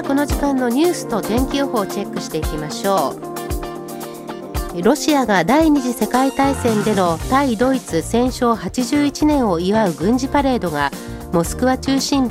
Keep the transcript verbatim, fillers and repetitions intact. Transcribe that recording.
この時間のニュースと天気予報をチェックしていきましょう。ロシアが第二次世界大戦での対ドイツ戦勝はちじゅういちねんを祝う軍事パレードがモスクワ中心部